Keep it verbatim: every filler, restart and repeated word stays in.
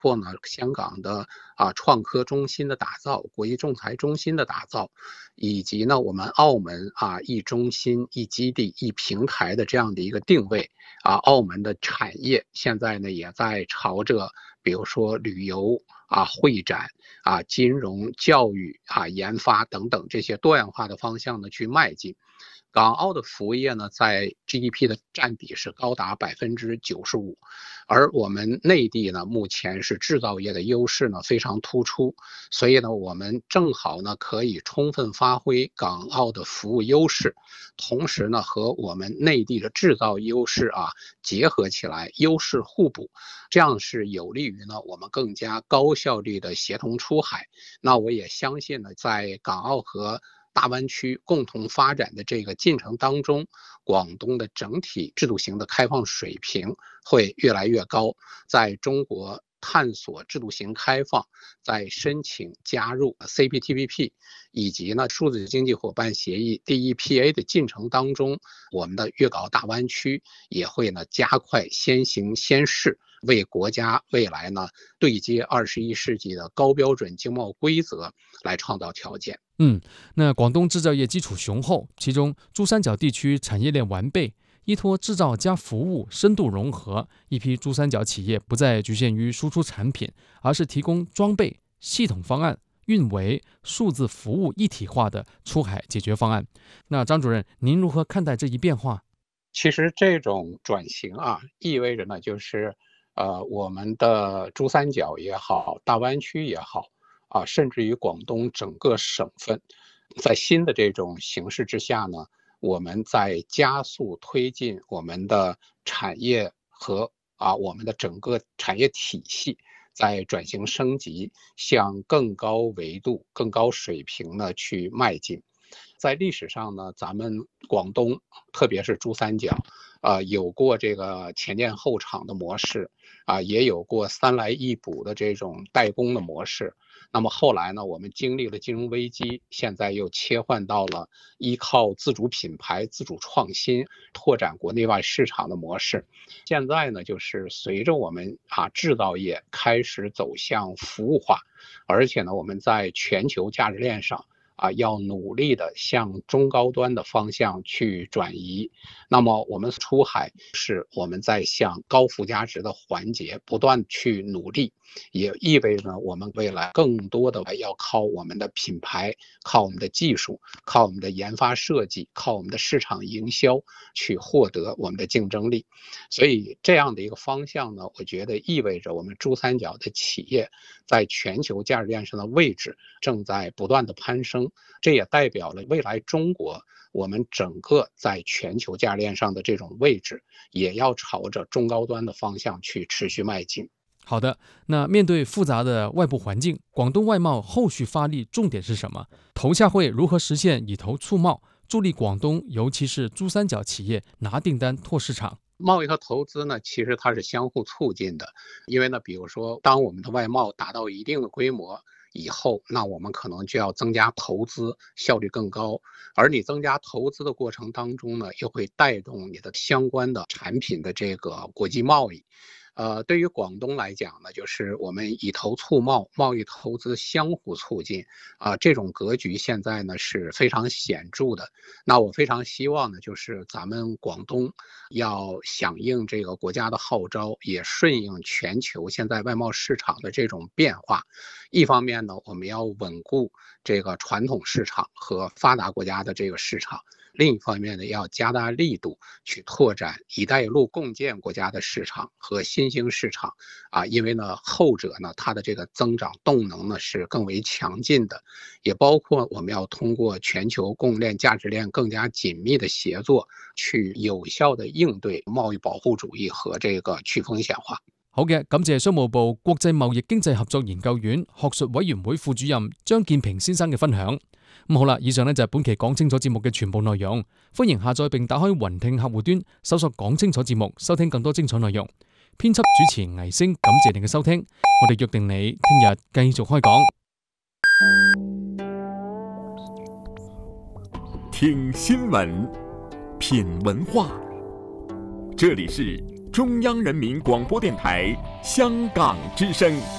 括呢香港的啊创科中心的打造、国际仲裁中心的打造，以及呢我们澳门啊一中心、一基地、一平台的这样的一个定位啊，澳门的产业现在呢也在朝着比如说旅游啊、会展啊、金融、教育啊、研发等等这些多元化的方向呢去迈进。港澳的服务业呢，在 G D P 的占比是高达百分之九十五，而我们内地呢，目前是制造业的优势呢非常突出，所以呢，我们正好呢可以充分发挥港澳的服务优势，同时呢和我们内地的制造优势啊结合起来，优势互补，这样是有利于呢我们更加高效率的协同出海。那我也相信呢，在港澳和大湾区共同发展的这个进程当中，广东的整体制度型的开放水平会越来越高，在中国探索制度型开放，在申请加入 C P T P P 以及呢数字经济伙伴协议 D E P A 的进程当中，我们的粤港澳大湾区也会呢加快先行先试，为国家未来呢对接二十一世纪的高标准经贸规则来创造条件。 嗯，那广东制造业基础雄厚，其中珠三角地区产业链完备，依托制造加服务深度融合，一批珠三角企业不再局限于输出产品，而是提供装备、系统方案、运维、数字服务一体化的出海解决方案。那张主任，您如何看待这一变化？ 其实这种转型啊，意味着呢，就是呃，我们的珠三角也好，大湾区也好。啊，甚至于广东整个省份，在新的这种形势之下呢，我们在加速推进我们的产业和啊我们的整个产业体系在转型升级，向更高维度、更高水平呢去迈进。在历史上呢，咱们广东，特别是珠三角，啊、呃，有过这个前店后厂的模式，啊、呃，也有过三来一补的这种代工的模式。那么后来呢，我们经历了金融危机，现在又切换到了依靠自主品牌、自主创新拓展国内外市场的模式。现在呢，就是随着我们啊制造业开始走向服务化，而且呢，我们在全球价值链上啊，要努力的向中高端的方向去转移。那么我们出海是我们在向高附加值的环节不断去努力，也意味着我们未来更多的要靠我们的品牌，靠我们的技术，靠我们的研发设计，靠我们的市场营销去获得我们的竞争力。所以这样的一个方向呢，我觉得意味着我们珠三角的企业在全球价值链上的位置正在不断的攀升，这也代表了未来中国我们整个在全球价值链上的这种位置也要朝着中高端的方向去持续迈进。 好的，那面对复杂的外部环境，广东外贸后续发力重点是什么？头下会如何实现以头促贸，助力广东尤其是珠三角企业拿订单拓市场？ 贸易和投资呢，其实它是相互促进的，因为呢，比如说当我们的外贸达到一定的规模以后，那我们可能就要增加投资，效率更高。而你增加投资的过程当中呢，又会带动你的相关的产品的这个国际贸易。呃，对于广东来讲呢，就是我们以投促贸，贸易投资相互促进啊、呃，这种格局现在呢是非常显著的。那我非常希望呢，就是咱们广东要响应这个国家的号召，也顺应全球现在外贸市场的这种变化。一方面呢，我们要稳固这个传统市场和发达国家的这个市场。另一方面呢，要加大力度去拓展“一带一路”共建国家的市场和新兴市场啊，因为呢，后者呢，它的这个增长动能呢是更为强劲的，也包括我们要通过全球供应链、价值链更加紧密的协作，去有效的應對貿易保護主義和這個去風險化。 好嘅，感謝商務部國際貿易經濟合作研究院學術委員會副主任張建平先生嘅分享。咁好啦，以上呢就係本期講清楚節目嘅全部內容。歡迎下載並打開雲聽客戶端，搜索講清楚節目，收聽更多精彩內容。編輯主持倪星，感謝您嘅收聽。我哋約定你聽日繼續開講。 聽新聞，品文化，這裡是中央人民廣播電台香港之聲。